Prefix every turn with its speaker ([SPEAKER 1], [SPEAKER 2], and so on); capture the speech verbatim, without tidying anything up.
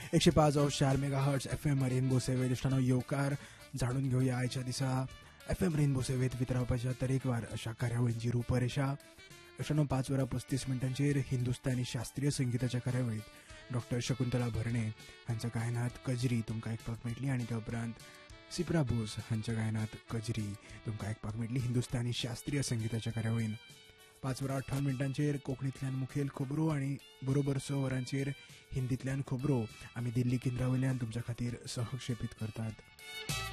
[SPEAKER 1] एकशे पाच ऑफ चार mega hertz F M rainbow सेवेत इश्टानो येवकार जाणून घेवया आयच्या दिसा एफ एम रेनबो सेवेत वितरावपाच्या तरेकवार अशा कार्यावळींची रुपरेषा. इश्टानो पाच वरां पस्तीस मिनटांचेर हिंदुस्तानी शास्त्रीय संगीताच्या कार्यावळीत डॉक्टर शकुंतला भरणे हांच्या गायनात कजरी तुमकां आयकपाक मेळटली आनी त्या उपरांत सिप्रा बोस हांच्या गायनात कजरी तुमकां आयकपाक मेळटली हिंदुस्तानी शास्त्रीय संगीताच्या कार्यावळीन. पाच वरां अठ्ठावन मिनटांचेर कोंकणींतल्यान मुखेल खबरो आनी बरोबर स वरांचेर हिंदींतल्यान खबरो आमी दिल्ली केंद्रा वयल्यान तुमच्या खातीर सहक्षेपीत करतात.